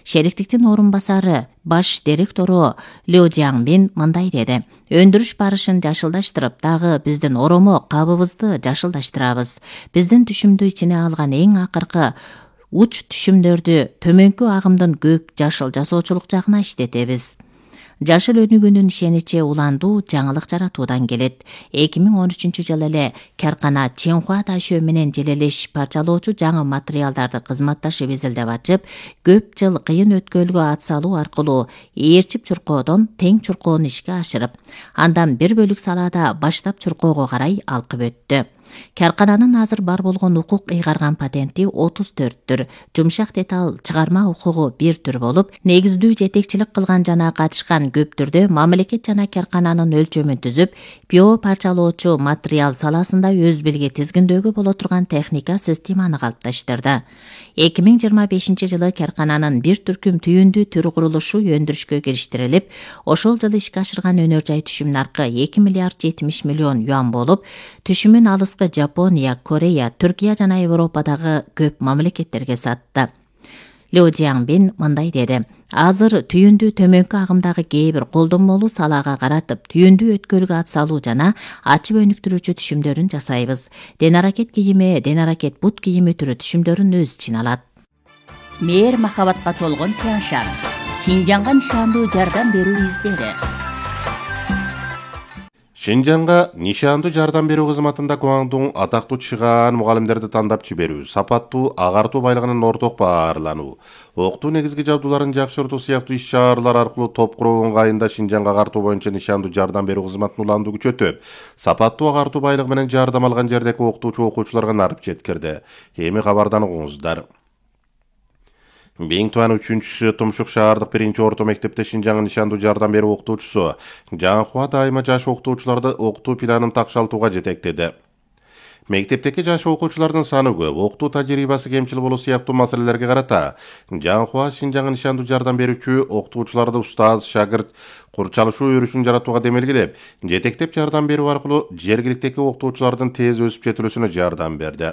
Шериктиктин орун басары баш директору Лю Жиаңбин мындай деди. Өндүрүш барышын жашылдаштырып, дагы биздин оромо кабыбызды жашылдаштырабыз. Биздин түшүмдү ичине алган эң акыркы уч түшүмдөрдү төмөнкү агымдын көк жашыл жасоочулук жагына иштетебиз. Жашыл өнүгүүнүн ишеничи уландуу жаңылык жаратуудан келет. 2013-жылы эле каркана Ченхуа ташөө менен желелеш парчалоочу жаңы материалдарды кызматташып изилдеп ачып, көп жыл кыйын өткөлгө ат салуу аркылуу ээрчип чуркоодон тең чуркоону ишке ашырып, андан бир бөлүк салаада баштап чуркоого карай алкып өттү. Каркананын азыр бар болгон укук ыйгарган патенти 34түр, жумшак деталь чыгарма укугу 1 түр болуп, негиздүү жетекчилик кылган жана катышкан көп түрдө мамлекет жана каркананын өлчөмүн түзүп, био парчалоочу материал саласында өз белги тизгиндөөгө боло турган техника системаны калыпташтырды. 2025-жылы каркананын бир түркүм түйүндүү түр курулушу өндүрүшкө кириштирилип, ошол жылы ишке ашырган өнөр жай түшүм наркы 2 миллиард 70 миллион юан болуп, түшүмүн алыскы Жапония, Корея, Түркия жана Европадагы көп мамлекеттерге сатты. Лю Жиаңбин мындай деди. Азыр түйүндүү төмөнкү агымдагы кээ бир колдонмолуу салаага каратып, түйүндүү өткөлгө ат салуу жана ачып өнүктүрүүчү түшүмдөрүн жасайбыз. Ден-аракет кийими, ден-аракет бут кийими түрү түшүмдөрүн өз ичине алат. Мээр махабатка толгон Тяншан. Шинжаңга нишандуу жардам берүү издери. Шинжаңга нишандуу жардам берүү кызматында Гуандун атактуу чыгаан мугалимдерди тандап жиберүү, сапаттуу агартуу байлыгынын орток баарлануу, окутуу негизги жабдууларын жакшыртуу сыяктуу иш-чаралар аркылуу топ куруу ыңгайында Шинжаңга агартуу боюнча нишандуу жардам берүү кызматынын уланду күчөтүп, сапаттуу агартуу байлыгы менен жардам алган жердеги окутуучу-окуучуларга нарып жеткирди. Эми кабардан угуңуздар. 2013 Тумшук шаардык 1-орто мектепте Шинжаңга нишандуу жардам берүү окутуучусу Жаңхуа дайыма жаш окутуучуларды окутуу планын такшалтууга жетектеди. Мектептеги жаш окуучулардын саны көп, окутуу тажрыйбасы кемчил болуу сыяктуу маселелерге карата Жаңхуа Шинжаңга нишандуу жардам берүүчү окутуучуларды устаз, шагырт курчалышуу өрүшүн жаратууга демелгилеп, жетектеп жардам берүү аркылуу жергиликтеги окутуучулардын тез өсүп жетилүүсүнө жардам берди.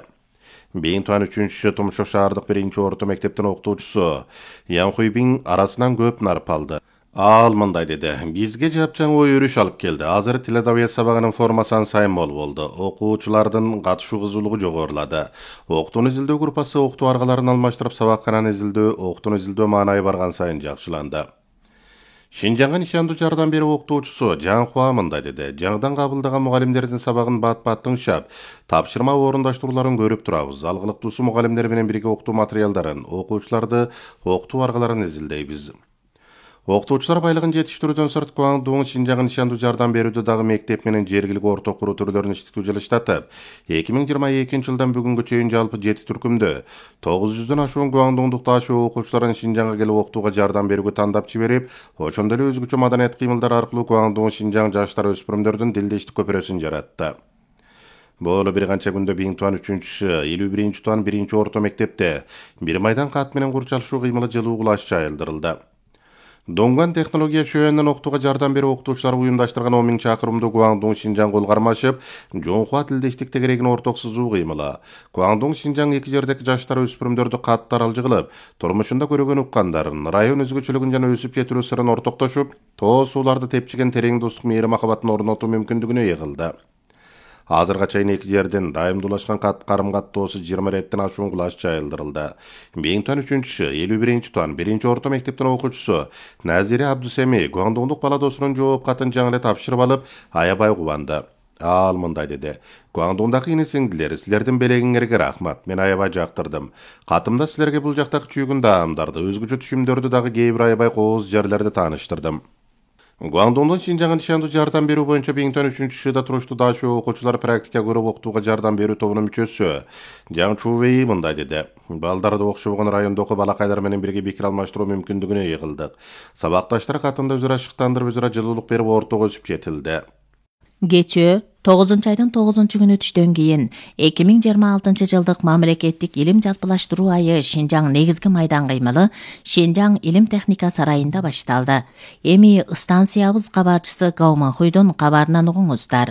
2013 Тумшук шаардык 1-орто мектептин окутуучусу Ян Хуйбин арасынан көп нарып алды. Ал мындай деди. Бизге жапжаң ой өрүш алып келди. Азыр тил адабият сабагынын формасы сайын болду. Окуучулардын катышуу кызуулугу жогорулады. Окутууну изилдөө группасы окутуу аргаларын алмаштырып, сабаккананы изилдөө, окутууну изилдөө маанайы барган сайын жакшыланды. Шинжаңга нишандуу жардам берүү окутуучусу Жаңхуа мындай деди. Жаңыдан кабылдаган мугалимдердин сабагын бат-бат тыңшап, тапшырма орундаштырууларын көрүп турабыз. Алгылыктуусу мугалимдер менен бирге окутуу материалдарын, окуучуларды окутуу аргаларын изилдейбиз. Окутуучулар байлыгын жетиштирүүдөн сырт Гуандун Шинжаңга нишандуу жардам берүүдө дагы мектеп менен жергиликтүү орто куруу түрлөрүн иштетүү жылыштатып, 2022-жылдан бүгүнгө чейин жалпы 7 түркүмдө 900дөн ашуун Гуандундук ташөө окуучуларын Шинжаңга келип окутууга жардам берүүгө тандап жиберип, ошондой эле өзгөчө маданият кыймылдар аркылуу Гуандун Шинжаң жаштар өспүрүмдөрдүн дилдештик көпүрөсүн жаратты. Боло бир канча күндө 2013-51 1-орто мектепте бир майдан кат менен курчалышуу кыймылы жылуу кулаш жайылдырылды. Донган технология шөөнүнөн окутууга жардам берүү окутуучулар уюмдаштырган 10 000 чакырымдуу Гуандун Шинжаң кол кармашып, Жоңхуа тилдештик тегерегин орток сызуу кыймылы. Гуандун Шинжаң эки жердеги жаштар өспүрүмдөрдү кат таралжы кылып, турмушунда көрөгөн уккандарын, район өзгөчөлүгүн жана өсүп жетилүү сырын ортоктошуп, тоо сууларды тепчиген терең достук мээри махабатын орнотуу мүмкүндүгүнө ээ кылды. Азырга чейин эки жерден дайымдуулашкан карым-каттоосу 20 реттен ашуун кулаш жайылдырылды. 2013-51 1-орто мектептин окуучусу Назире Абдусеми Гуандундук бала досунун жооп катын жаңы эле тапшырып алып, аябай кубанды. Ал мындай деди. Гуандундагы ине-сиңдилер, силердин белегиңерге рахмат. Мен аябай жактырдым. Катымда силерге бул жактагы чүйгүн даамдарды, өзгөчө түшүмдөрдү дагы кээ бир аябай кооз жерлерди тааныштырдым. Гуандундун Шинжаңга нишандуу жардам берүү боюнча 2013-жылда туруштуу дашөө окуучулар практика көрүп окутууга жардам берүү тобунун мүчөсү Жаң Чувей мындай деди. Балдарды окшобогон райондогу балакайлар менен бирге пикир алмаштыруу мүмкүндүгүнө ээ кылдык. Сабакташтар катында өзара шыктандырып, өзара жылуулук берип ортого өсүп жетилди. Кечөө 9-айдын 9-күнү түштөн кийин 2026-жылдык мамлекеттик илим жалпылаштыруу айы Шинжаң негизги майдан кыймылы Шинжаң илим техника сарайында башталды. Эми станциябыз кабарчысы Гао Манхуйдун кабарынан угуңуздар.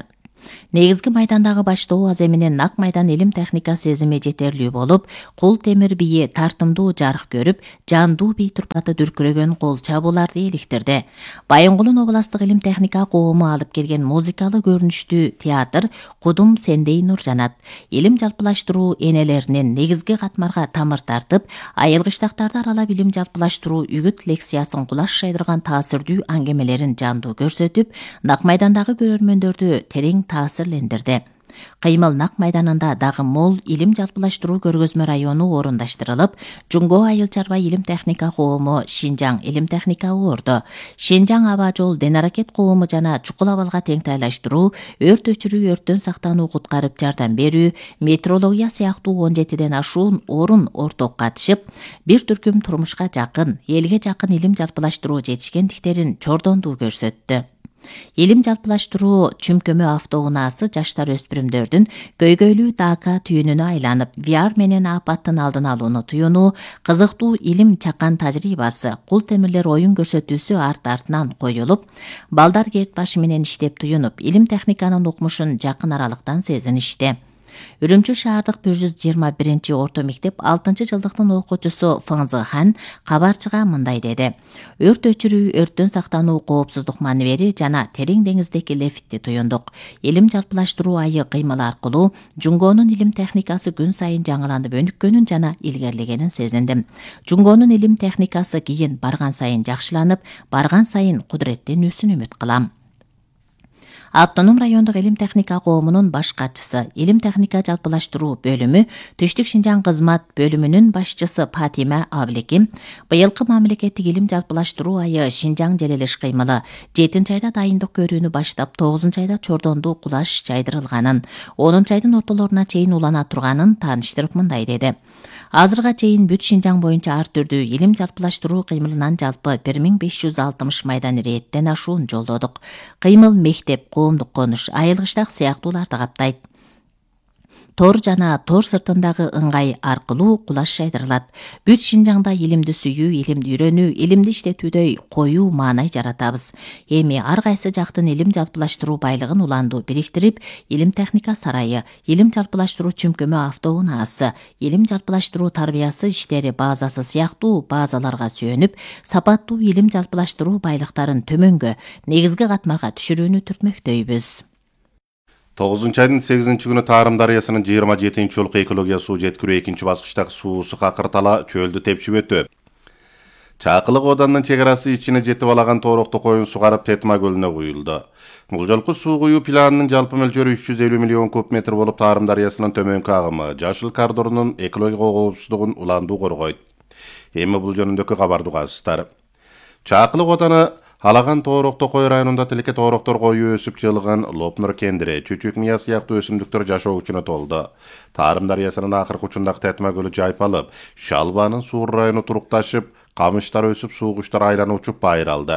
Негизги майдандагы баштоо азы менен нак майдан илим техника сезими жетерлүү болуп, кул темир бийи тартымдуу жарык көрүп, жандуу бий турпаты дүркүрөгөн кол чабууларды иликтирди. Байынгулун областык илим техника коому алып келген музыкалык көрүнүштүү театр Кудум сендей нур жанат. Илим жалпылаштыруу энелеринин негизги катмарга тамыр тартып, айылгычтактарды аралап илим жалпылаштыруу үгүт лекциясын кулаш шайдырган таасирдүү аңгемелерин жандуу көрсөтүп, нак майдандагы көрөрмөндөрдү терең таасирлендирди. Кыймыл нак майданында дагы мол илим жалпылаштыруу көргөзмө району орундаштырылып, Жуңго айыл чарба илим техника коому Шинжаң илим техника орду. Шинжаң аба жол ден аракет коому жана чукул абалга теңтайлаштыруу, өрт өчүрүү, өрттөн сактануу, куткарып жардам берүү, метрология сыяктуу 17ден ашуун орун орток катышып, бир түркүм турмушка жакын, элге жакын илим жалпылаштыруу жетишкендиктерин чордондуу көрсөттү. Илим жалпылаштыруу чүмкөмө автоунаасы жаштар өспүрүмдөрдүн көйгөйлүү дака түйүнүнө айланып, VR менен апаттын алдын алууну туюнуу, кызыктуу илим чакан тажрыйбасы, кул темирлер оюн көрсөтүүсү арт-артынан коюлуп, балдар керт башы менен иштеп туюнуп, илим техниканын укмушун жакын аралыктан сезиништи. Үрүмчү шаардык 121 орто мектеп 6-жылдыктын окуучусу Фыңзы Хан кабарчыга мындай деди. Өрт өчүрүү, өрттөн сактануу, коопсуздук маневери жана терең деңиздеги лефтти туюндук. Илим жалпылаштыруу айы кыймылы аркылуу Жуңгонун илим техникасы күн сайын жаңыланып өнүккөнүн жана илгерлегенин сезиндим. Жуңгонун илим техникасы кийин барган сайын жакшыланып, барган сайын кудуреттенүүсүн үмүт кылам. Автоном райондук илим техника коомунун баш катчысы, илим техника жалпылаштыруу бөлүмү, Түштүк Шинжаң кызмат бөлүмүнүн башчысы Фатима Аблеки, быйылкы мамлекеттик илим жалпылаштыруу айы Шинжаң желелеш кыймылы 7-айда дайындык көрүүнү баштап, 9-айда чордондуу кулаш жайдырылганын, 10-айдын ортолоруна чейин улана турганын тааныштырып мындай деди. Азырга чейин бүт Шинжаң боюнча ар түрдүү илим жалпылаштыруу кыймылынан жалпы 1560 майдан ирээттен ашуун жолдодук. Кыймыл мектеп, коомдук конуш, айылгычтак сыяктууларды каптайт. Тор жана тор сыртындагы ыңгай аркылуу кулаш жайдырылат. Бүт Шинжаңда илимди сүйүү, илимди үйрөнүү, илимди иштетүүдөй коюу маанай жаратабыз. Эми ар кайсы жактын илим жалпылаштыруу байлыгын уландуу бириктирип, илим техника сарайы, илим жалпылаштыруу чүмкөмө автоунаасы, илим жалпылаштыруу тарбиясы иштери базасы сыяктуу базаларга сүйөнүп, сапаттуу илим жалпылаштыруу байлыктарын төмөнгө, негизги катмарга түшүрүүнү түртмөктөйбүз. 9-айдын 8-күнү Тарым дарыясынын 27-жолку экология суу жеткирүү 2-баскычтагы суусу какыртала чөлдү тепшип өтүп. Чакылык оданынын чек арасы ичине жетип алаган тоорокто коюн сугарып Тетма көлүнө куюлду. Бул жолку суу куюу планынын жалпы мөлчөрү 350 миллион куб метр болуп, Тарым дарыясынын төмөнкү агымы Жашыл коридорунун экология коопсуздугун уландуу коргойт. Эми бул жөнүндөгү кабарды угасыздар. Чакылык оданы алаган тоорокто кой районунда тилеке тоороктор кою өсүп жылган Лопнур кендири, Чүчүк мыя сыяктуу өсүмдүктөр жашоо үчүнө толду. Тарым дарыясынын акыркы учундагы Тетма көлү жайпалып, Шалбанын суур району турукташып, камыштар өсүп, суугучтар айланып учуп байыралды.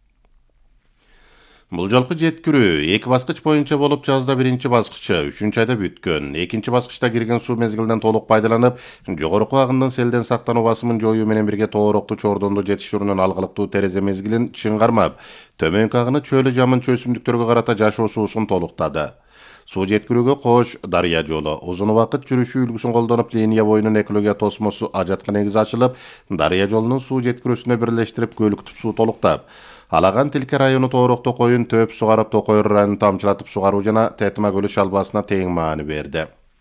Бул жолку жеткирүү 2 баскыч боюнча болуп, жазда 1-баскычы 3-айда бүткөн. 2-баскычта кирген суу мезгилинен толук пайдаланып, жогорку агымдын селден сактануу басымын жоюу менен бирге тоорокту чордондо жетишүүнүн алгылыктуу терезе мезгилин чыңгармап, төмөнкү агыны чөлү жамынчы өсүмдүктөргө карата жашоо суусун толуктады. Суу жеткирүүгө кош дарыя жолу узун убакыт жүрүшүү үлгүсүн колдонуп, линия боюнун экология тосмосу ажатка негизи ачылып, дарыя жолунун суу жеткирүүсүнө бирлештирип, көлүктүп суу толуктап, Алаган Тилке району тоорокто коюн төп сугарып, Токойор районун тамчылатып сугаруу жана Тетма көлү шалбасына тең маани берди.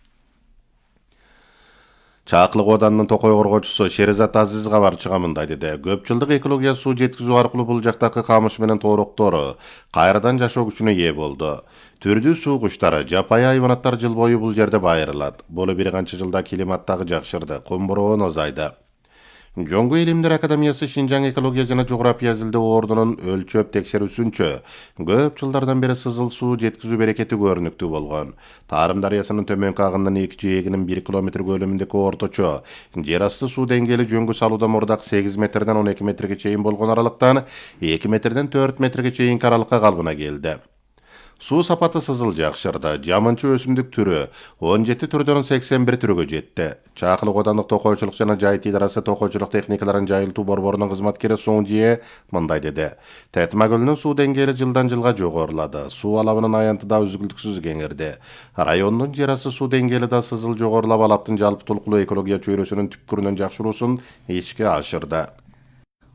Чакылык оданынын Токой коргоочусу Шеризат Азиз кабарчыга мындай деди. Көп жылдык экология суу жеткизүү аркылуу бул жактагы камыш менен тоороктору кайрадан жашоо күчүнө ээ болду. Түрдүү суу куштары, жапайы хайванаттар жыл бою бул жерде байырылат. Болу бир канча жылда климаттагы жакшырды, кум бороон азайды. Жоңго Илимдер Академиясы Шинжаң экология жана жография изилдөө ордунун өлчөп текшерүүсүнчө көп жылдардан бери сызыл суу жеткизүү берекети көрүнүктүү болгон. Тарым дарыясынын төмөнкү агымынын 2 жээгинин 1 километр көлөмүндөгү орточо жер асты суу деңгээли жөңгө салууда мурдак 8 метрден 12 метрге чейин болгон аралыктан 2 метрден 4 метрге чейинки аралыкка калыбына келди. Суу сапаты сызыл жакшырды. Жамынчы өсүмдүк түрү 17 түрдөн 81 түргө жетти. Чакылык Одандык токойчулук жана жайыт идарасы токойчулук техникаларын жайылтуу борборунун кызматкери Соң Жие мындай деди. Тетма көлүнүн суу деңгээли жылдан жылга жогорулады. Суу алабынын аянты да үзгүлтүксүз кеңирди. Райондун жер асты суу деңгээли да сызыл жогорулап, алаптын жалпы толкулуу экология чөйрөсүнүн түпкүрүнүн жакшыруусун ишке ашырды.